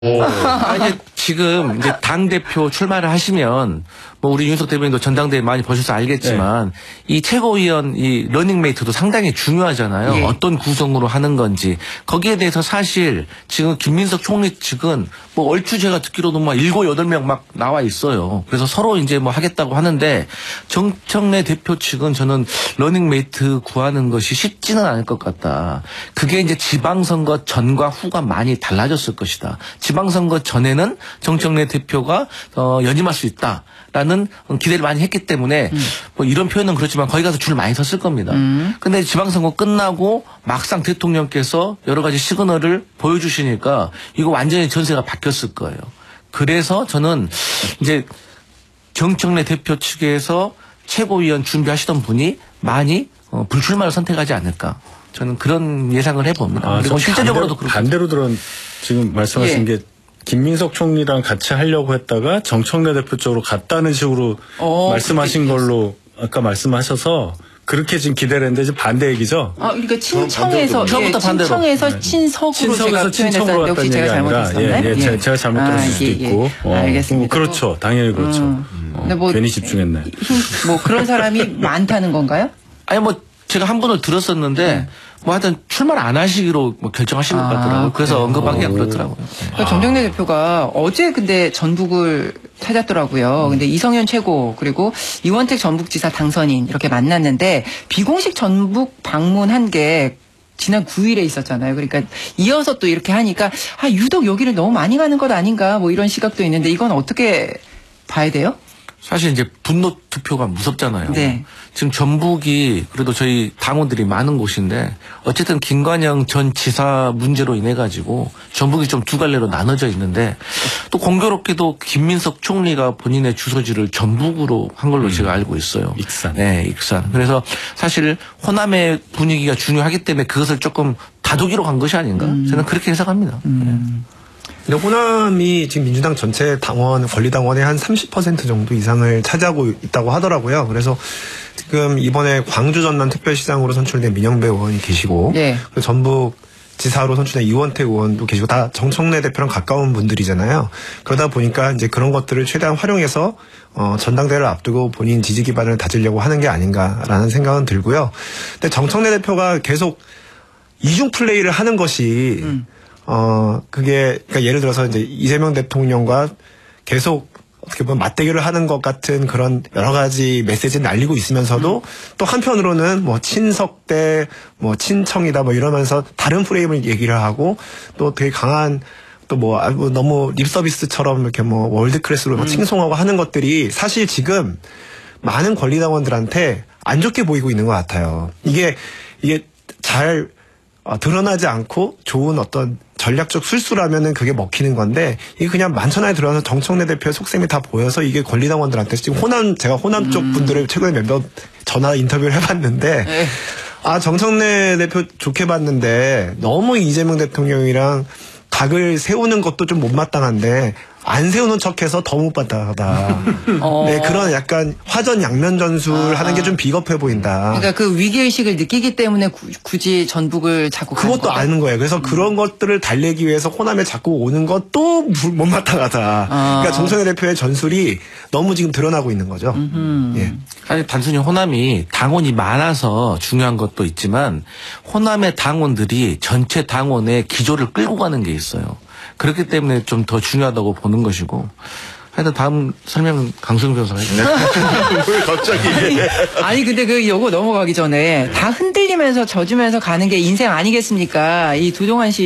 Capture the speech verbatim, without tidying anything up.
아, 이제 지금 이제 당 대표 출마를 하시면 뭐 우리 윤석 대변인도 전당대회 많이 보셔서 알겠지만 네. 이 최고위원 이 러닝메이트도 상당히 중요하잖아요. 예. 어떤 구성으로 하는 건지 거기에 대해서 사실 지금 김민석 총리 측은 뭐 얼추 제가 듣기로도 막 일곱 여덟 명 막 나와 있어요. 그래서 서로 이제 뭐 하겠다고 하는데 정청래 대표 측은 저는 러닝메이트 구하는 것이 쉽지는 않을 것 같다. 그게 이제 지방선거 전과 후가 많이 달라졌을 것이다. 지방선거 전에는 정청래 대표가 어, 연임할 수 있다라는 기대를 많이 했기 때문에 음. 뭐 이런 표현은 그렇지만 거기 가서 줄 많이 섰을 겁니다. 음. 근데 지방선거 끝나고 막상 대통령께서 여러 가지 시그널을 보여주시니까 이거 완전히 전세가 바뀌었을 거예요. 그래서 저는 이제 정청래 대표 측에서 최고위원 준비하시던 분이 많이 어, 불출마를 선택하지 않을까. 저는 그런 예상을 해봅니다. 아, 그리고 실제적으로도 반대로, 반대로 들은 지금 말씀하신 예. 게 김민석 총리랑 같이 하려고 했다가 정청래 대표 쪽으로 갔다는 식으로 어, 말씀하신 걸로 아까 말씀하셔서 그렇게 지금 기대를 했는데 지금 반대 얘기죠? 아, 그러니까 친청에서 처음부터 예, 반대로. 친청에서 네. 친석으로 친석에서 친청으로 혹시 제가 잘못했었나요? 예, 예, 예. 제가, 제가 잘못 들었을 아, 수도 예, 예. 있고. 어, 알겠습니다. 그렇죠. 당연히 그렇죠. 음. 어, 뭐, 괜히 집중했네. 뭐 그런 사람이 많다는 건가요? 아니 뭐 제가 한 분을 들었었는데 네. 뭐 하여튼 출마를 안 하시기로 뭐 결정하신 아, 것 같더라고요. 그래서 그래요? 언급하기가 그렇더라고요. 그러니까 정청래 대표가 어제 근데 전북을 찾았더라고요. 근데 이성현 최고 그리고 이원택 전북지사 당선인 이렇게 만났는데 비공식 전북 방문한 게 지난 구 일에 있었잖아요. 그러니까 이어서 또 이렇게 하니까 아 유독 여기를 너무 많이 가는 것 아닌가 뭐 이런 시각도 있는데 이건 어떻게 봐야 돼요? 사실 이제 분노 투표가 무섭잖아요. 네. 지금 전북이 그래도 저희 당원들이 많은 곳인데 어쨌든 김관영 전 지사 문제로 인해 가지고 전북이 좀 두 갈래로 나눠져 있는데 또 공교롭게도 김민석 총리가 본인의 주소지를 전북으로 한 걸로 음. 제가 알고 있어요. 익산. 네, 익산. 그래서 사실 호남의 분위기가 중요하기 때문에 그것을 조금 다독이로 간 것이 아닌가? 음. 저는 그렇게 해석합니다. 음. 근데 호남이 지금 민주당 전체 당원, 권리당원의 한 삼십 퍼센트 정도 이상을 차지하고 있다고 하더라고요. 그래서 지금 이번에 광주 전남 특별시장으로 선출된 민영배 의원이 계시고, 네. 그리고 전북 지사로 선출된 이원택 의원도 계시고, 다 정청래 대표랑 가까운 분들이잖아요. 그러다 보니까 이제 그런 것들을 최대한 활용해서, 어, 전당대회를 앞두고 본인 지지 기반을 다지려고 하는 게 아닌가라는 생각은 들고요. 근데 정청래 대표가 계속 이중 플레이를 하는 것이, 음. 어, 그게, 그러니까 예를 들어서 이제 이재명 대통령과 계속 어떻게 보면 맞대결을 하는 것 같은 그런 여러 가지 메시지를 날리고 있으면서도 음. 또 한편으로는 뭐 친석대, 뭐 친청이다 뭐 이러면서 다른 프레임을 얘기를 하고 또 되게 강한 또 뭐 너무 립서비스처럼 이렇게 뭐 월드클래스로 음. 칭송하고 하는 것들이 사실 지금 많은 권리당원들한테 안 좋게 보이고 있는 것 같아요. 이게, 이게 잘 어, 드러나지 않고 좋은 어떤 전략적 술수라면은 그게 먹히는 건데 이게 그냥 만천하에 들어가서 정청래 대표의 속셈이 다 보여서 이게 권리당원들한테 지금 호남 제가 호남 음. 쪽 분들을 최근에 몇몇 전화 인터뷰를 해봤는데 에이. 아 정청래 대표 좋게 봤는데 너무 이재명 대통령이랑 각을 세우는 것도 좀 못마땅한데 안 세우는 척해서 더 못마땅하다. 어. 네, 그런 약간 화전 양면 전술 아. 하는 게 좀 비겁해 보인다. 그러니까 그 위기의식을 느끼기 때문에 구, 굳이 전북을 자꾸 그것도 아는 거예요. 그래서 음. 그런 것들을 달래기 위해서 호남에 자꾸 오는 것도 못마땅하다. 아. 그러니까 정청래 대표의 전술이 너무 지금 드러나고 있는 거죠. 예. 아니, 단순히 호남이 당원이 많아서 중요한 것도 있지만 호남의 당원들이 전체 당원의 기조를 끌고 가는 게 있어요. 그렇기 때문에 좀 더 중요하다고 보는 것이고. 하여튼 다음 설명 강수영 변호사가 해주세요. 왜 갑자기. 아니, 아니 근데 그 요거 넘어가기 전에 다 흔들리면서 져주면서 가는 게 인생 아니겠습니까? 이 조종환 씨